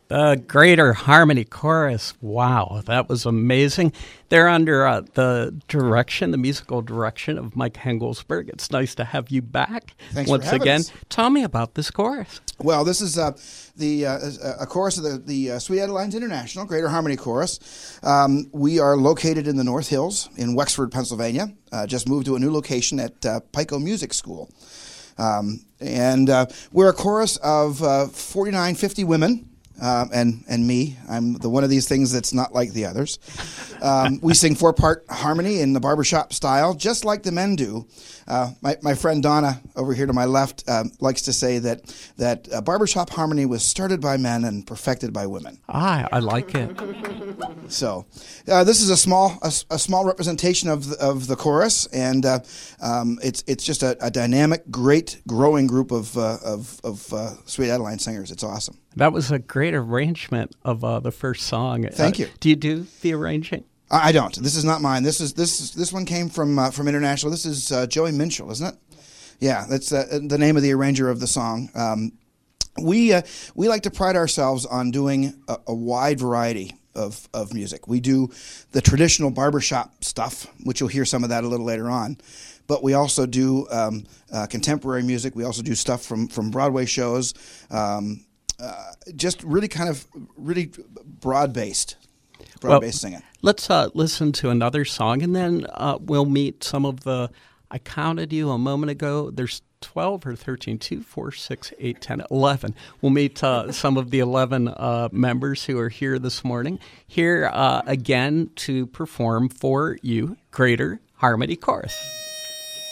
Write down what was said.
The Greater Harmony Chorus. Wow, that was amazing. They're under the musical direction of Mike Hengelsberg. It's nice to have you back. Thanks once for having again. us. Tell me about this chorus. Well, this is a chorus of the Sweet Adelines International Greater Harmony Chorus. We are located in the North Hills in Wexford, Pennsylvania. Just moved to a new location at Pico Music School. And we're a chorus of 49, 50 women. And me. I'm the one of these things that's not like the others. We sing 4-part harmony in the barbershop style, just like the men do. My friend Donna over here to my left likes to say that barbershop harmony was started by men and perfected by women. I like it. So this is a small representation of the chorus, and it's just a dynamic, great, growing group of Sweet Adeline singers. It's awesome. That was a great arrangement of the first song. Thank you. Do you do the arranging? I don't. This is not mine. This one came from International. This is Joey Minchell, isn't it? Yeah, that's the name of the arranger of the song. We like to pride ourselves on doing a wide variety of music. We do the traditional barbershop stuff, which you'll hear some of that a little later on. But we also do contemporary music. We also do stuff from Broadway shows. Just really broad-based singing. Let's listen to another song, and then we'll meet some of the, I counted you a moment ago, there's 12 or 13, 2, 4, 6, 8, 10, 11. We'll meet some of the 11 members who are here this morning, here again to perform for you, Greater Harmony Chorus.